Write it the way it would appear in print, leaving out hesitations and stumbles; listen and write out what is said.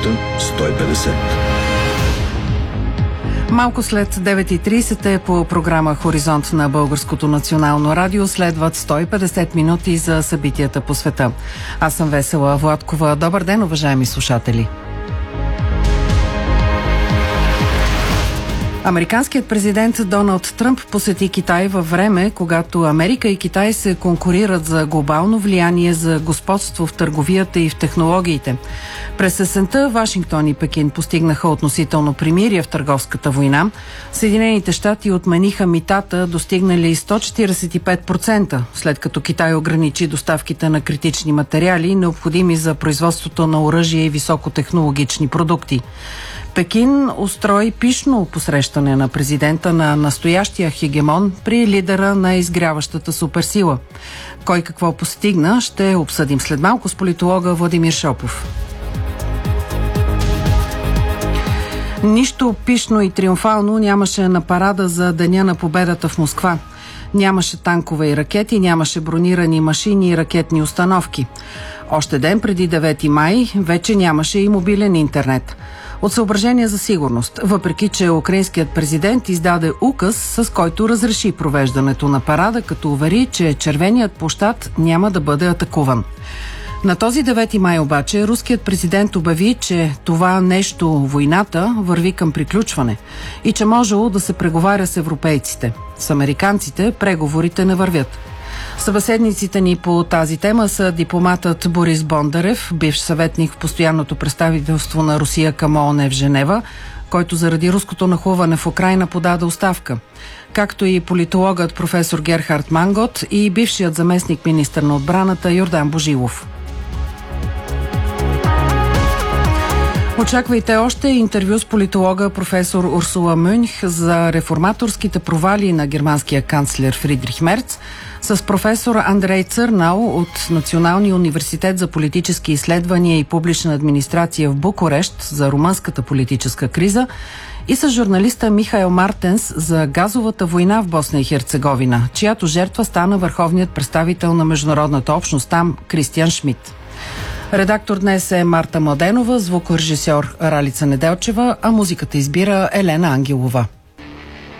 150. Малко след 9:30 е по програма Хоризонт на Българското национално радио. Следват 150 минути за събитията по света. Аз съм Весела Владкова. Добър ден, уважаеми слушатели! Американският президент Доналд Тръмп посети Китай във време, когато Америка и Китай се конкурират за глобално влияние, за господство в търговията и в технологиите. През есента Вашингтон и Пекин постигнаха относително примирие в търговската война. Съединените щати отмениха митата, достигнали 145%, след като Китай ограничи доставките на критични материали, необходими за производството на оръжие и високотехнологични продукти. Пекин устрои пишно посрещане на президента на настоящия хегемон при лидера на изгряващата суперсила. Кой какво постигна, ще обсъдим след малко с политолога Владимир Шопов. Нищо пишно и триумфално нямаше на парада за Деня на победата в Москва. Нямаше танкове и ракети, нямаше бронирани машини и ракетни установки. Още ден преди 9 май вече нямаше и мобилен интернет. От съображения за сигурност, въпреки че украинският президент издаде указ, с който разреши провеждането на парада, като увери, че червеният площад няма да бъде атакуван. На този 9 май обаче руският президент обяви, че това нещо, войната, върви към приключване и че можело да се преговаря с европейците. С американците преговорите не вървят. Събеседниците ни по тази тема са дипломатът Борис Бондарев, бивш съветник в постоянното представителство на Русия към ООН в Женева, който заради руското нахлуване в Украйна подаде оставка, както и политологът професор Герхард Мангот и бившият заместник министър на отбраната Йордан Божилов. Очаквайте още интервю с политолога професор Урсула Мюнх за реформаторските провали на германския канцлер Фридрих Мерц, с професор Андрей Църнал от Националния университет за политически изследвания и публична администрация в Букурещ за румънската политическа криза и с журналиста Михаил Мартенс за газовата война в Босна и Херцеговина, чиято жертва стана върховният представител на международната общност там Кристиан Шмидт. Редактор днес е Марта Младенова, звукорежисьор Ралица Неделчева, а музиката избира Елена Ангелова.